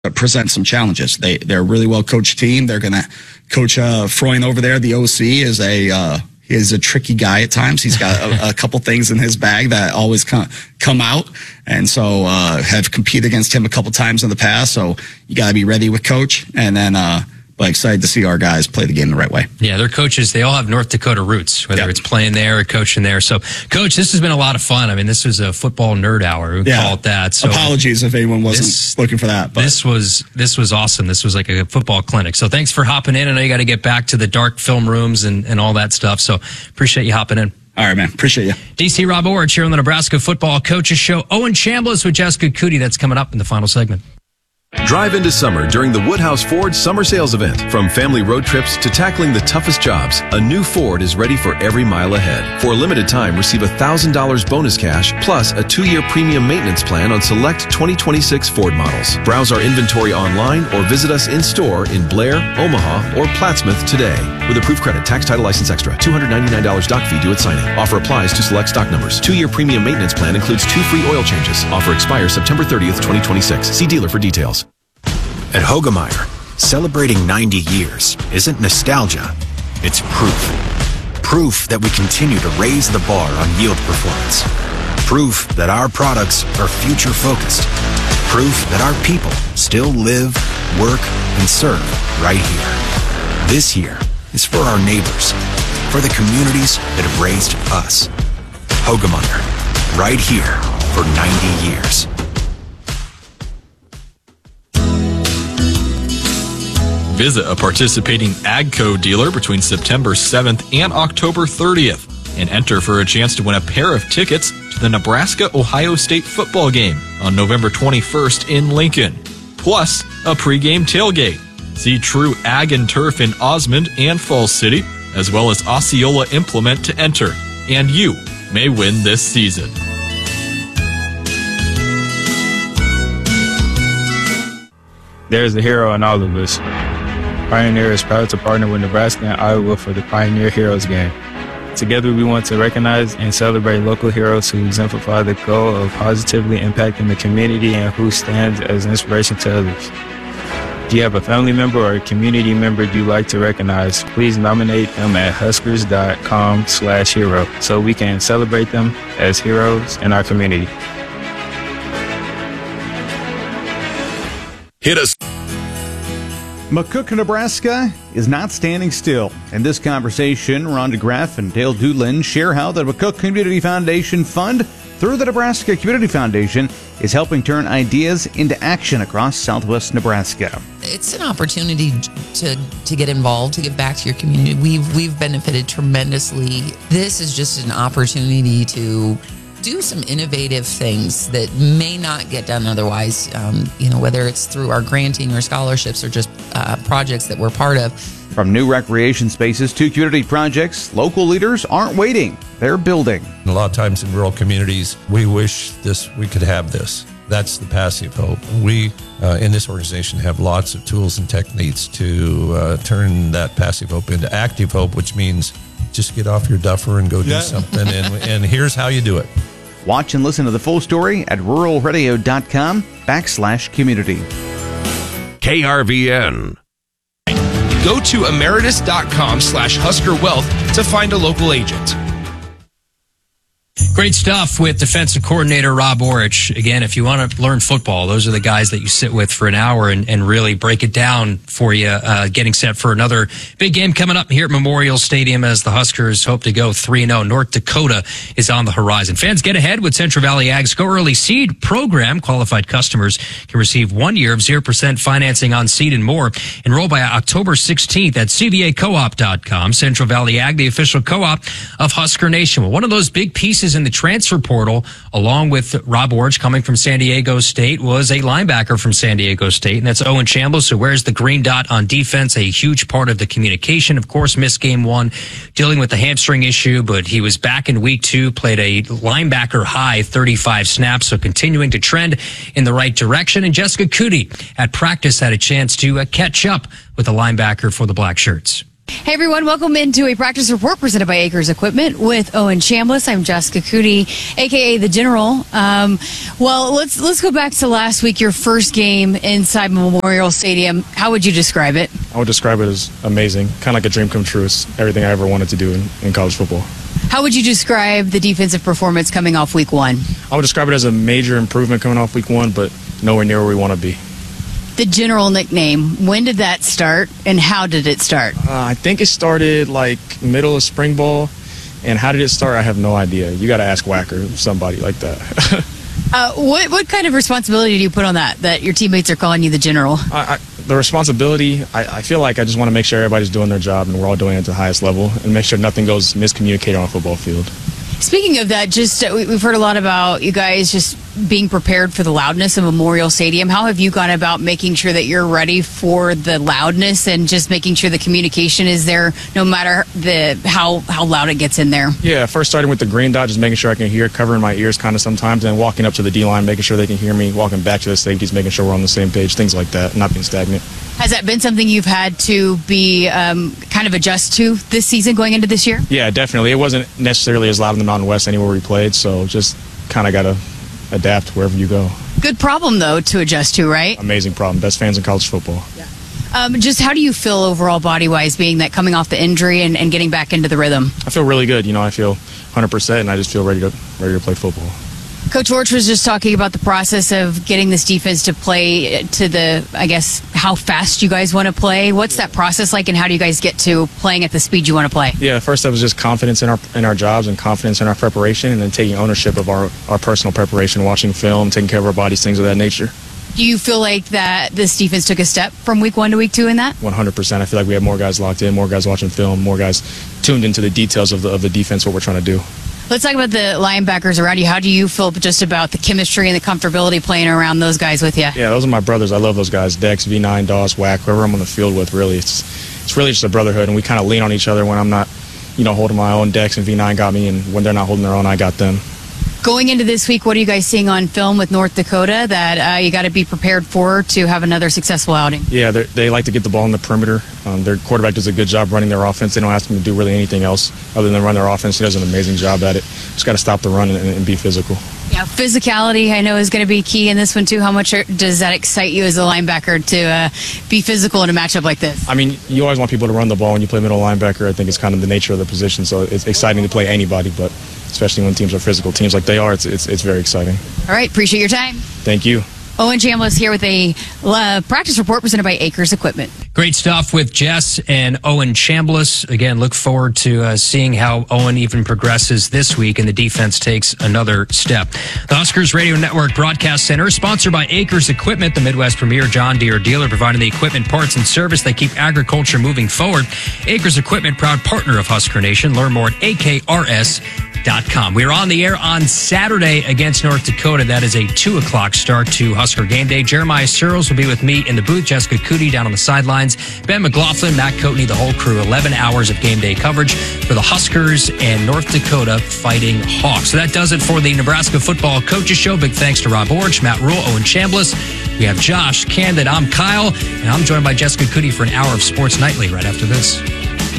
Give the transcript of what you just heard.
present some challenges. They're a really well coached team. They're going to coach Freund over there. The OC is a tricky guy at times. He's got a couple things in his bag that always come out, and so have competed against him a couple times in the past. So you got to be ready with coach, and then but excited to see our guys play the game the right way. Yeah, their coaches, they all have North Dakota roots, whether it's playing there or coaching there. So, Coach, this has been a lot of fun. I mean, this was a football nerd hour. We call it that. So apologies if anyone wasn't looking for that. But this was awesome. This was like a football clinic. So thanks for hopping in. I know you got to get back to the dark film rooms and all that stuff. So appreciate you hopping in. All right, man. Appreciate you. DC Rob Orich here on the Nebraska Football Coaches Show. Owen Chambliss with Jessica Cootie. That's coming up in the final segment. Drive into summer during the Woodhouse Ford Summer Sales Event. From family road trips to tackling the toughest jobs, a new Ford is ready for every mile ahead. For a limited time, receive $1,000 bonus cash plus a 2-year premium maintenance plan on select 2026 Ford models. Browse our inventory online or visit us in store in Blair, Omaha, or Plattsmouth today. With approved credit, tax, title, license extra, $299 doc fee due at signing. Offer applies to select stock numbers. 2-year premium maintenance plan includes 2 free oil changes. Offer expires September 30th, 2026. See dealer for details. At Hoegemeyer, celebrating 90 years isn't nostalgia, it's proof. Proof that we continue to raise the bar on yield performance. Proof that our products are future-focused. Proof that our people still live, work, and serve right here. This year is for our neighbors, for the communities that have raised us. Hoegemeyer, right here for 90 years. Visit a participating AGCO dealer between September 7th and October 30th and enter for a chance to win a pair of tickets to the Nebraska-Ohio State football game on November 21st in Lincoln, plus a pregame tailgate. See True Ag and Turf in Osmond and Falls City, as well as Osceola Implement to enter, and you may win this season. There's a hero in all of us. Pioneer is proud to partner with Nebraska and Iowa for the Pioneer Heroes Game. Together, we want to recognize and celebrate local heroes who exemplify the goal of positively impacting the community and who stands as inspiration to others. If you have a family member or a community member you'd like to recognize, please nominate them at huskers.com/hero so we can celebrate them as heroes in our community. Hit us. McCook, Nebraska is not standing still. In this conversation, Ron DeGraff and Dale Doolin share how the McCook Community Foundation Fund, through the Nebraska Community Foundation, is helping turn ideas into action across southwest Nebraska. It's an opportunity to get involved, to give back to your community. We've benefited tremendously. This is just an opportunity to do some innovative things that may not get done otherwise, whether it's through our granting or scholarships or just projects that we're part of. From new recreation spaces to community projects, local leaders aren't waiting. They're building. A lot of times in rural communities, we wish we could have this. That's the passive hope. We, in this organization, have lots of tools and techniques to turn that passive hope into active hope, which means just get off your duffer and go do something. And here's how you do it. Watch and listen to the full story at ruralradio.com/community. KRVN. Go to emeritus.com/HuskerWealth to find a local agent. Great stuff with defensive coordinator Rob Orich. Again, if you want to learn football, those are the guys that you sit with for an hour and really break it down for you, getting set for another big game coming up here at Memorial Stadium as the Huskers hope to go 3-0. North Dakota is on the horizon. Fans, get ahead with Central Valley Ag's Go Early Seed program. Qualified customers can receive 1 year of 0% financing on seed and more. Enroll by October 16th at cvacoop.com. Central Valley Ag, the official co-op of Husker Nation. Well, one of those big pieces in the transfer portal, along with Rob Orich coming from San Diego State, was a linebacker from San Diego State, and that's Owen Chambliss, who wears the green dot on defense, a huge part of the communication. Of course, missed game 1, dealing with the hamstring issue, but he was back in week 2, played a linebacker high 35 snaps, so continuing to trend in the right direction. And Jessica Cootie at practice had a chance to catch up with the linebacker for the Black Shirts. Hey everyone, welcome into a practice report presented by Acres Equipment with Owen Chambliss. I'm Jessica Cootie, aka the General. Well, let's go back to last week, your first game inside Memorial Stadium. How would you describe it? I would describe it as amazing, kind of like a dream come true. It's everything I ever wanted to do in college football. How would you describe the defensive performance coming off week one? I would describe it as a major improvement coming off week one, but nowhere near where we want to be. The General nickname, when did that start and how did it start? I think it started like middle of spring ball. And how did it start? I have no idea. You got to ask Wacker, somebody like that. What kind of responsibility do you put on that your teammates are calling you the General? The responsibility, I feel like I just want to make sure everybody's doing their job and we're all doing it at the highest level and make sure nothing goes miscommunicated on a football field. Speaking of that, we've heard a lot about you guys just being prepared for the loudness of Memorial Stadium. How have you gone about making sure that you're ready for the loudness and just making sure the communication is there no matter how loud it gets in there? Yeah, first starting with the green dot, just making sure I can hear, covering my ears kind of sometimes, and then walking up to the D-line, making sure they can hear me, walking back to the safeties, making sure we're on the same page, things like that, not being stagnant. Has that been something you've had to be kind of adjust to this season going into this year? Yeah, definitely. It wasn't necessarily as loud in the Mountain West anywhere we played, so just kind of got to adapt wherever you go. Good problem, though, to adjust to, right? Amazing problem. Best fans in college football. Yeah. Just how do you feel overall body-wise, being that coming off the injury and getting back into the rhythm? I feel really good. I feel 100%, and I just feel ready to play football. Coach Orch was just talking about the process of getting this defense to play to how fast you guys want to play. What's that process like, and how do you guys get to playing at the speed you want to play? Yeah, first step was just confidence in our jobs and confidence in our preparation, and then taking ownership of our personal preparation, watching film, taking care of our bodies, things of that nature. Do you feel like that this defense took a step from week one to week two in that? 100%. I feel like we have more guys locked in, more guys watching film, more guys tuned into the details of the defense, what we're trying to do. Let's talk about the linebackers around you. How do you feel just about the chemistry and the comfortability playing around those guys with you? Yeah, those are my brothers. I love those guys. Dex, V9, Dawes, Wack, whoever I'm on the field with, really. It's really just a brotherhood, and we kind of lean on each other when I'm not, holding my own. Dex and V9 got me, and when they're not holding their own, I got them. Going into this week, what are you guys seeing on film with North Dakota that you got to be prepared for to have another successful outing? Yeah, they like to get the ball in the perimeter. Their quarterback does a good job running their offense. They don't ask him to do really anything else other than run their offense. He does an amazing job at it. Just got to stop the run and be physical. Yeah, physicality I know is going to be key in this one too. How much does that excite you as a linebacker to be physical in a matchup like this? I mean, you always want people to run the ball when you play middle linebacker. I think it's kind of the nature of the position, so it's exciting to play anybody, but especially when teams are physical. Teams like they are, it's very exciting. All right, appreciate your time. Thank you. Owen Chambliss here with a practice report presented by Acres Equipment. Great stuff with Jess and Owen Chambliss. Again, look forward to seeing how Owen even progresses this week and the defense takes another step. The Huskers Radio Network Broadcast Center is sponsored by Acres Equipment, the Midwest premier John Deere dealer, providing the equipment, parts, and service that keep agriculture moving forward. Acres Equipment, proud partner of Husker Nation. Learn more at akrs.com. We are on the air on Saturday against North Dakota. That is a 2 o'clock start to Husker Game Day. Jeremiah Searles will be with me in the booth. Jessica Cootie down on the sidelines. Ben McLaughlin, Matt Coatney, the whole crew. 11 hours of game day coverage for the Huskers and North Dakota Fighting Hawks. So that does it for the Nebraska Football Coaches Show. Big thanks to Rob Orch, Matt Rule, Owen Chambliss. We have Josh Candid. I'm Kyle, and I'm joined by Jessica Cootie for an hour of Sports Nightly right after this.